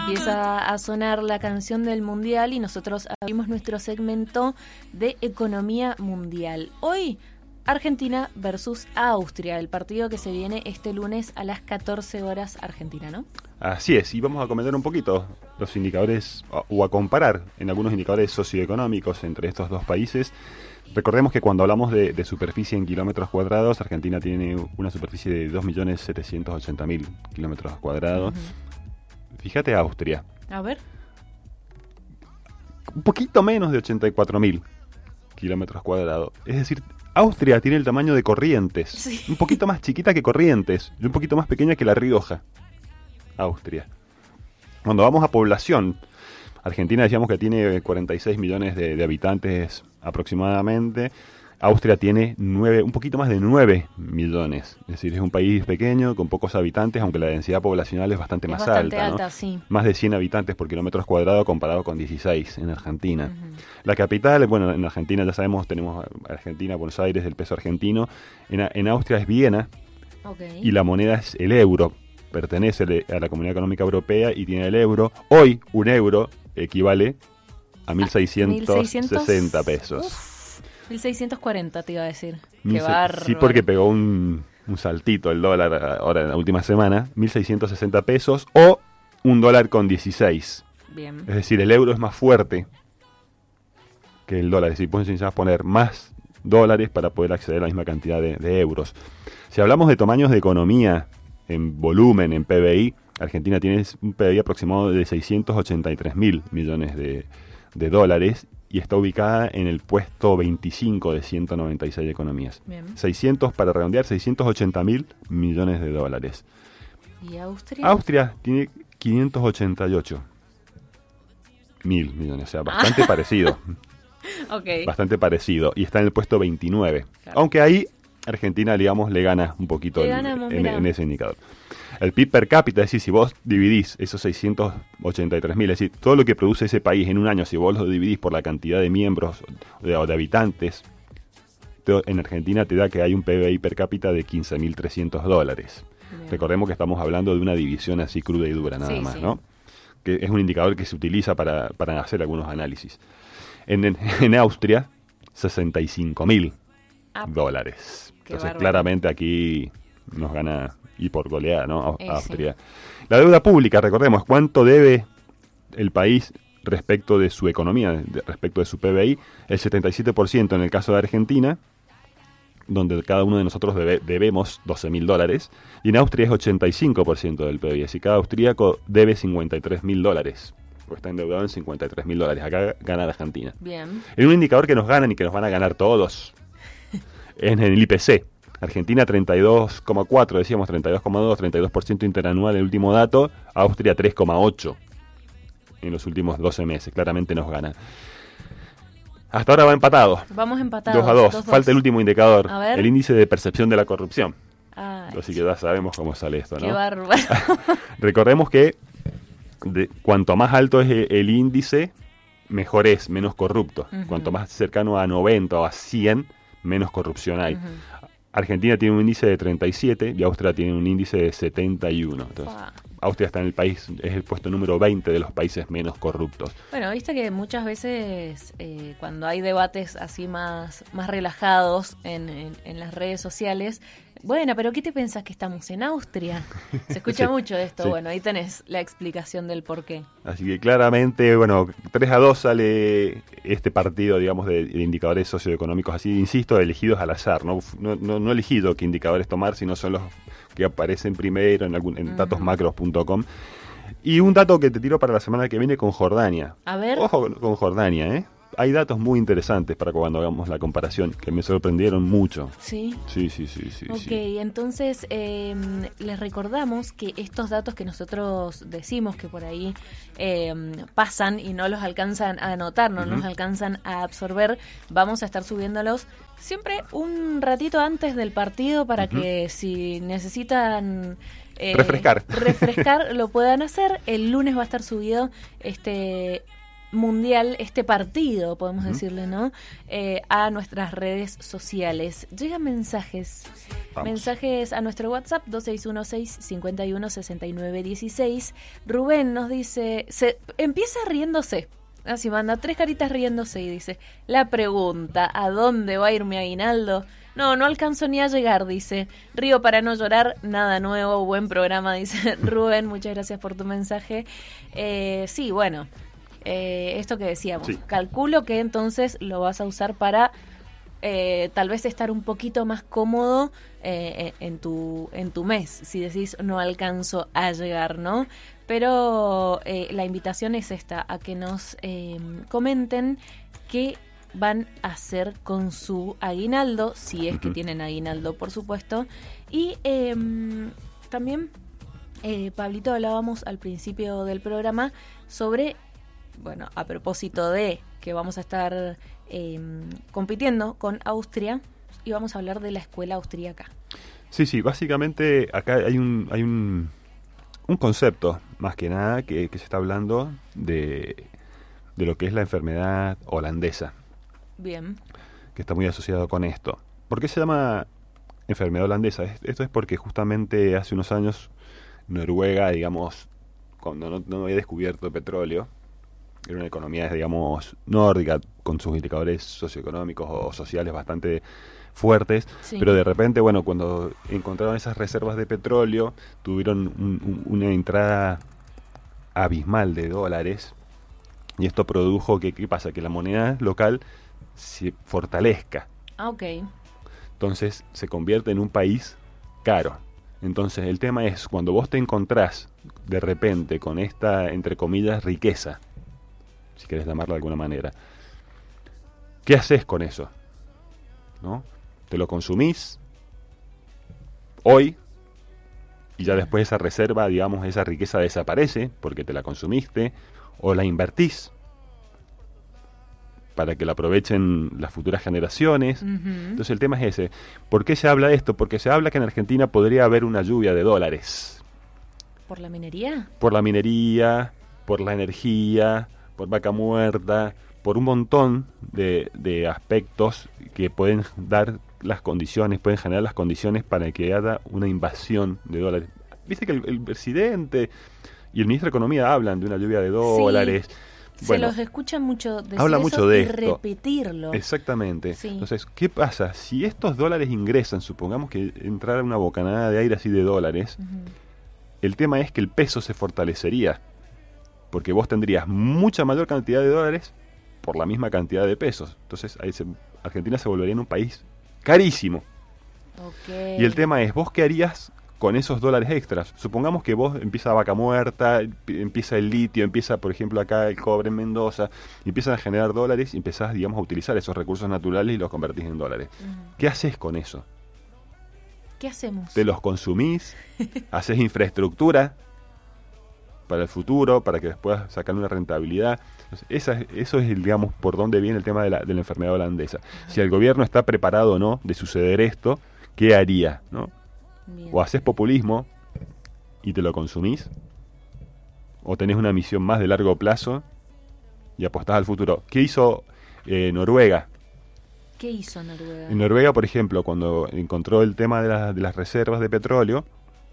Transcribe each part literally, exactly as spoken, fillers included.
Empieza a sonar la canción del Mundial y nosotros abrimos nuestro segmento de economía mundial. Hoy, Argentina versus Austria, el partido que se viene este lunes a las catorce horas Argentina, ¿no? Así es, y vamos a comentar un poquito los indicadores, o a comparar en algunos indicadores socioeconómicos entre estos dos países. Recordemos que cuando hablamos de, de superficie en kilómetros cuadrados, Argentina tiene una superficie de dos millones setecientos ochenta mil kilómetros cuadrados. Uh-huh. Fíjate Austria. A ver. Un poquito menos de ochenta y cuatro mil kilómetros cuadrados. Es decir, Austria tiene el tamaño de Corrientes. Sí. Un poquito más chiquita que Corrientes y un poquito más pequeña que La Rioja. Austria. Cuando vamos a población, Argentina decíamos que tiene cuarenta y seis millones de, de habitantes aproximadamente. Austria tiene nueve, un poquito más de nueve millones. Es decir, es un país pequeño, con pocos habitantes, aunque la densidad poblacional es bastante es más bastante alta, alta, ¿no? Sí. Más de cien habitantes por kilómetros cuadrados comparado con dieciséis en Argentina. Uh-huh. La capital, bueno, en Argentina ya sabemos, tenemos Argentina, Buenos Aires, el peso argentino. En, en Austria es Viena, okay. Y la moneda es el euro. Pertenece a la Comunidad Económica Europea y tiene el euro. Hoy, un euro equivale a mil seiscientos sesenta pesos. Uf, mil seiscientos cuarenta te iba a decir. Qué bárbaro. Sí, porque pegó un, un saltito el dólar ahora en la última semana. mil seiscientos sesenta pesos o un dólar con dieciséis. Bien. Es decir, el euro es más fuerte que el dólar. Es decir, necesitas poner más dólares para poder acceder a la misma cantidad de, de euros. Si hablamos de tamaños de economía en volumen, en P B I, Argentina tiene un P B I aproximado de seiscientos ochenta y tres mil millones de, de dólares y está ubicada en el puesto veinticinco de ciento noventa y seis economías. Bien. seiscientos, para redondear, seiscientos ochenta mil millones de dólares. ¿Y Austria? Austria tiene quinientos ochenta y ocho mil millones, o sea, bastante ah. parecido. Okay. Bastante parecido. Y está en el puesto veintinueve. Claro. Aunque ahí Argentina, digamos, le gana un poquito el, ganamos, en, en ese indicador. El P I B per cápita, es decir, si vos dividís esos seiscientos ochenta y tres mil, es decir, todo lo que produce ese país en un año, si vos lo dividís por la cantidad de miembros o de, de habitantes, te, en Argentina te da que hay un P B I per cápita de quince mil trescientos dólares. Bien. Recordemos que estamos hablando de una división así cruda y dura, nada sí, más, sí. ¿no? Que es un indicador que se utiliza para, para hacer algunos análisis. En, en, en Austria, sesenta y cinco mil ah, dólares. Entonces, bárbaro. Claramente aquí nos gana y por goleada, ¿no? Eh, Austria. Sí. La deuda pública, recordemos, ¿cuánto debe el país respecto de su economía, de, respecto de su P B I? El setenta y siete por ciento en el caso de Argentina, donde cada uno de nosotros debe, debemos doce mil dólares, y en Austria es ochenta y cinco por ciento del P B I, así que cada austríaco debe cincuenta y tres mil dólares. Pues está endeudado en cincuenta y tres mil dólares. Acá gana la Argentina. Bien. Es un indicador que nos ganan y que nos van a ganar todos. En el I P C, Argentina treinta y dos coma cuatro, decíamos treinta y dos coma dos, treinta y dos por ciento interanual el último dato, Austria tres coma ocho en los últimos doce meses, claramente nos gana. Hasta ahora va empatado. Vamos empatados. dos a dos, dos, falta dos. El último indicador, el índice de percepción de la corrupción. Ay, Así que ya sabemos cómo sale esto, ¿no? Qué bárbaro. Recordemos que de, cuanto más alto es el, el índice, mejor es, menos corrupto. Uh-huh. Cuanto más cercano a noventa o a cien, menos corrupción hay. Uh-huh. Argentina tiene un índice de treinta y siete y Austria tiene un índice de setenta y uno. Entonces, wow. Austria está en el país, es el puesto número veinte de los países menos corruptos. Bueno, viste que muchas veces eh, cuando hay debates así más, más relajados en, en, en las redes sociales, bueno, pero ¿qué te pensás que estamos en Austria? Se escucha sí, mucho esto, sí. Bueno, ahí tenés la explicación del por qué. Así que claramente, bueno, tres a dos sale este partido, digamos, de, de indicadores socioeconómicos, así, insisto, elegidos al azar, ¿no? No, no, no elegido qué indicadores tomar, sino son los que aparecen primero en, algún, en uh-huh. datos macros punto com. Y un dato que te tiro para la semana que viene con Jordania. A ver. Ojo con Jordania, ¿eh? Hay datos muy interesantes para cuando hagamos la comparación, que me sorprendieron mucho. ¿Sí? Sí, sí, sí. sí ok, sí. Entonces eh, les recordamos que estos datos que nosotros decimos que por ahí eh, pasan y no los alcanzan a anotar, no uh-huh. nos alcanzan a absorber, vamos a estar subiéndolos siempre un ratito antes del partido para uh-huh. que si necesitan... Eh, refrescar. refrescar lo puedan hacer. El lunes va a estar subido este... mundial, este partido, podemos uh-huh. decirle, ¿no? Eh, a nuestras redes sociales. Llegan mensajes. Vamos. Mensajes a nuestro WhatsApp dos seis uno seis, cinco uno, seis nueve uno seis. Rubén nos dice, se empieza riéndose. Así manda tres caritas riéndose y dice, la pregunta, ¿a dónde va a ir mi aguinaldo? No, no alcanzo ni a llegar, dice. Río para no llorar, nada nuevo, buen programa, dice Rubén. Muchas gracias por tu mensaje. Eh, sí, bueno, eh, esto que decíamos. Sí. Calculo que entonces lo vas a usar para eh, tal vez estar un poquito más cómodo eh, en tu en tu mes, si decís no alcanzo a llegar, ¿no? Pero eh, la invitación es esta, a que nos eh, comenten qué van a hacer con su aguinaldo, si es uh-huh. que tienen aguinaldo, por supuesto. Y eh, también, eh, Pablito, hablábamos al principio del programa sobre, bueno, a propósito de que vamos a estar eh, compitiendo con Austria, y vamos a hablar de la escuela austríaca. Sí, sí, básicamente acá hay un hay un, un concepto, más que nada, que, que se está hablando de, de lo que es la enfermedad holandesa. Bien. Que está muy asociado con esto. ¿Por qué se llama enfermedad holandesa? Esto es porque justamente hace unos años Noruega, digamos, cuando no, no había descubierto el petróleo, era una economía, digamos, nórdica, con sus indicadores socioeconómicos o sociales bastante fuertes, sí. Pero de repente, bueno, cuando encontraron esas reservas de petróleo, tuvieron un, un, una entrada abismal de dólares, y esto produjo que, ¿qué pasa? Que la moneda local se fortalezca. Ah, ok. Entonces se convierte en un país caro. Entonces el tema es, cuando vos te encontrás de repente con esta, entre comillas, riqueza, si querés llamarla de alguna manera, ¿qué haces con eso? ¿No? ¿Te lo consumís hoy y ya después esa reserva, digamos, esa riqueza desaparece porque te la consumiste, o la invertís para que la aprovechen las futuras generaciones? Uh-huh. Entonces el tema es ese. ¿Por qué se habla de esto? Porque se habla que en Argentina podría haber una lluvia de dólares. ¿Por la minería? Por la minería, por la energía, por vaca muerta, por un montón de, de aspectos que pueden dar las condiciones, pueden generar las condiciones para que haya una invasión de dólares. Viste que el, el presidente y el ministro de Economía hablan de una lluvia de dólares. Sí, bueno, se los escucha mucho decir habla eso mucho de y esto. repetirlo. Exactamente. Sí. Entonces, ¿qué pasa? Si estos dólares ingresan, supongamos que entrara una bocanada de aire así de dólares, uh-huh. el tema es que el peso se fortalecería, porque vos tendrías mucha mayor cantidad de dólares por la misma cantidad de pesos. Entonces, ahí se, Argentina se volvería en un país carísimo. Okay. Y el tema es, ¿vos qué harías con esos dólares extras? Supongamos que vos empieza vaca muerta, empieza el litio, empieza, por ejemplo, acá el cobre en Mendoza, y empiezan a generar dólares y empezás, digamos, a utilizar esos recursos naturales y los convertís en dólares. Uh-huh. ¿Qué haces con eso? ¿Qué hacemos? ¿Te los consumís? ¿Haces infraestructura para el futuro, para que después sacar una rentabilidad? Entonces, esa, eso es, digamos, por dónde viene el tema de la, de la enfermedad holandesa. Uh-huh. Si el gobierno está preparado o no de suceder esto, ¿qué haría? ¿No? Bien. O haces populismo y te lo consumís, o tenés una misión más de largo plazo y apostás al futuro. ¿Qué hizo eh, Noruega? ¿Qué hizo Noruega? En Noruega, por ejemplo, cuando encontró el tema de, la, de las reservas de petróleo,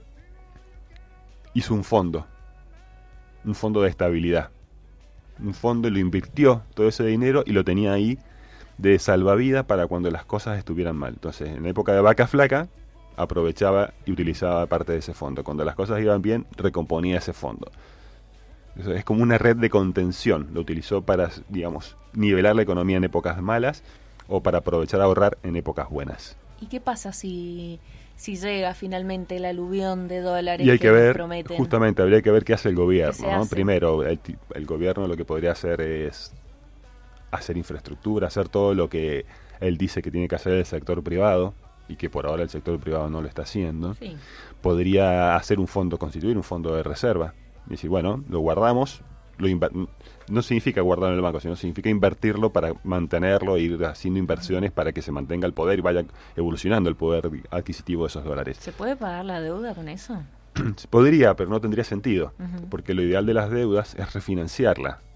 hizo un fondo, un fondo de estabilidad. Un fondo, y lo invirtió todo ese dinero y lo tenía ahí de salvavidas para cuando las cosas estuvieran mal. Entonces, en la época de vaca flaca, aprovechaba y utilizaba parte de ese fondo. Cuando las cosas iban bien, recomponía ese fondo. Eso es como una red de contención. Lo utilizó para, digamos, nivelar la economía en épocas malas o para aprovechar a ahorrar en épocas buenas. ¿Y qué pasa si, si llega finalmente el aluvión de dólares y hay que, que ver, prometen? Justamente, habría que ver qué hace el gobierno, ¿no? Hace? Primero, el, el gobierno lo que podría hacer es hacer infraestructura, hacer todo lo que él dice que tiene que hacer el sector privado, y que por ahora el sector privado no lo está haciendo. Sí. Podría hacer un fondo, constituir un fondo de reserva. Y decir, bueno, lo guardamos, lo inv- no significa guardarlo en el banco, sino significa invertirlo para mantenerlo, ir haciendo inversiones para que se mantenga el poder y vaya evolucionando el poder adquisitivo de esos dólares. ¿Se puede pagar la deuda con eso? Podría, pero no tendría sentido, uh-huh. porque lo ideal de las deudas es refinanciarla.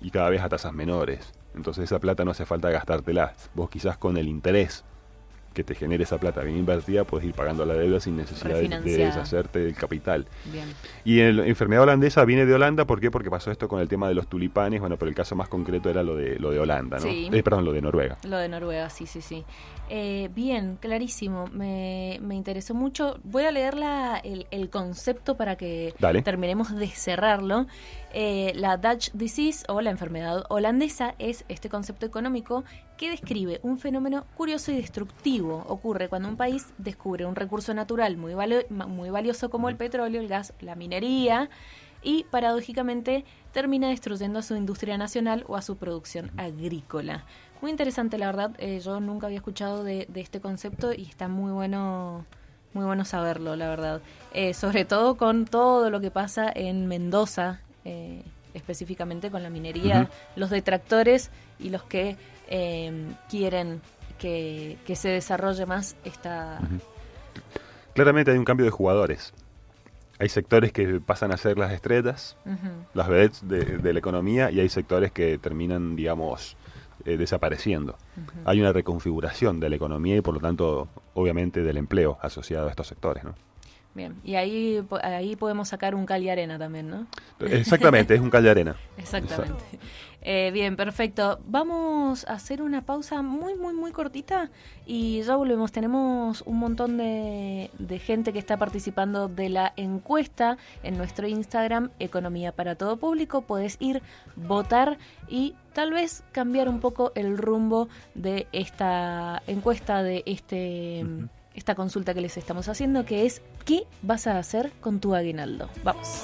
y cada vez a tasas menores. Entonces esa plata no hace falta gastártela. Vos quizás con el interés que te genere esa plata bien invertida, puedes ir pagando la deuda sin necesidad de, de deshacerte del capital. Bien. Y en la enfermedad holandesa viene de Holanda, ¿por qué? Porque pasó esto con el tema de los tulipanes, bueno, pero el caso más concreto era lo de lo de Holanda, ¿no? Sí. Eh, perdón, lo de Noruega. Lo de Noruega, sí, sí, sí. Eh, bien, clarísimo, me, me interesó mucho. Voy a leer la, el, el concepto para que Dale. terminemos de cerrarlo. Eh, la Dutch Disease, o la enfermedad holandesa, es este concepto económico que describe un fenómeno curioso y destructivo. Ocurre cuando un país descubre un recurso natural muy, valo- muy valioso como el petróleo, el gas, la minería, y paradójicamente termina destruyendo a su industria nacional o a su producción agrícola. Muy interesante, la verdad. Eh, yo nunca había escuchado de, de este concepto y está muy bueno, muy bueno saberlo, la verdad. Eh, sobre todo con todo lo que pasa en Mendoza, eh, específicamente con la minería, uh-huh. los detractores y los que eh, quieren que, que se desarrolle más esta... Uh-huh. Claramente hay un cambio de jugadores. Hay sectores que pasan a ser las estrellas, uh-huh. las vedettes de, de la economía, y hay sectores que terminan, digamos, eh, desapareciendo. Uh-huh. Hay una reconfiguración de la economía y, por lo tanto, obviamente, del empleo asociado a estos sectores, ¿no? Bien, y ahí ahí podemos sacar un cal y arena también, ¿no? Exactamente, es un cal y arena. Exactamente. Eh, bien, perfecto. Vamos a hacer una pausa muy, muy, muy cortita y ya volvemos. Tenemos un montón de, de gente que está participando de la encuesta en nuestro Instagram, Economía para Todo Público. Podés ir, votar y tal vez cambiar un poco el rumbo de esta encuesta, de este... Uh-huh. esta consulta que les estamos haciendo, que es ¿qué vas a hacer con tu aguinaldo? Vamos.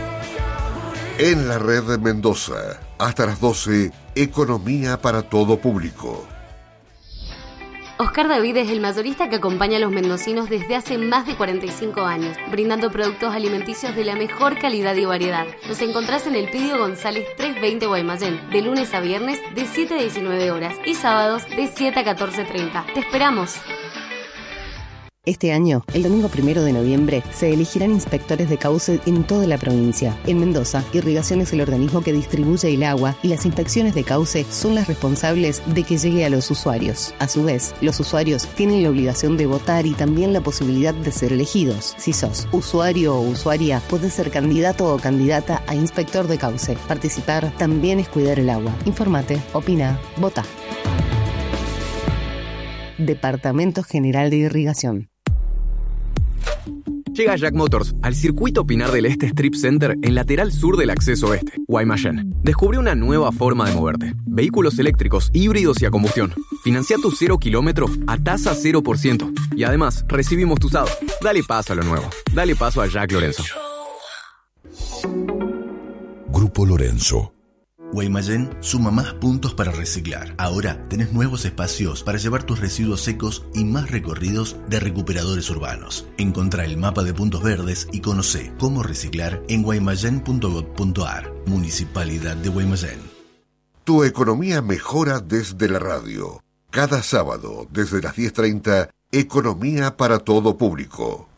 En la red de Mendoza, hasta las doce, Economía para Todo Público. Oscar David es el mayorista que acompaña a los mendocinos desde hace más de cuarenta y cinco años, brindando productos alimenticios de la mejor calidad y variedad. Nos encontrás en el Pidio González trescientos veinte Guaymallén, de lunes a viernes de siete a diecinueve horas y sábados de siete a catorce treinta. ¡Te esperamos! Este año, el domingo primero de noviembre, se elegirán inspectores de cauce en toda la provincia. En Mendoza, Irrigación es el organismo que distribuye el agua y las inspecciones de cauce son las responsables de que llegue a los usuarios. A su vez, los usuarios tienen la obligación de votar y también la posibilidad de ser elegidos. Si sos usuario o usuaria, podés ser candidato o candidata a inspector de cauce. Participar también es cuidar el agua. Infórmate, opina, vota. Departamento General de Irrigación. Llega Jack Motors al circuito Pinar del Este Strip Center en lateral sur del acceso este, Guaymallén. Descubre una nueva forma de moverte. Vehículos eléctricos, híbridos y a combustión. Financia tu cero kilómetro a tasa cero por ciento. Y además, recibimos tu usado. Dale paso a lo nuevo. Dale paso a Jack Lorenzo. Grupo Lorenzo. Guaymallén suma más puntos para reciclar. Ahora tenés nuevos espacios para llevar tus residuos secos y más recorridos de recuperadores urbanos. Encontrá el mapa de puntos verdes y conocé cómo reciclar en guaymallén punto gob punto ar. Municipalidad de Guaymallén. Tu economía mejora desde la radio. Cada sábado, desde las diez treinta, Economía para Todo Público.